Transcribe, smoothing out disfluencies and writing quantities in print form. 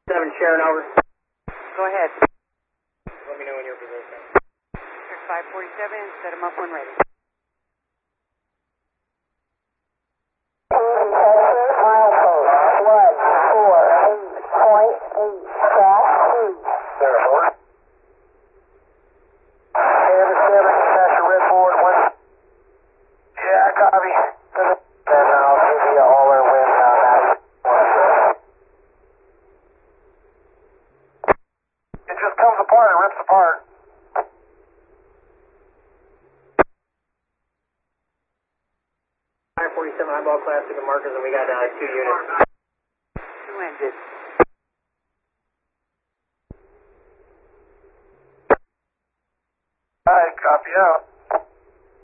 7 Sharon, over. Go ahead. Let me know when you're positioned. Here's 547, set him up when ready. Apart, it rips apart. 47 eyeball classic and markers, and we got 2 units. 2 engines. Alright, copy out.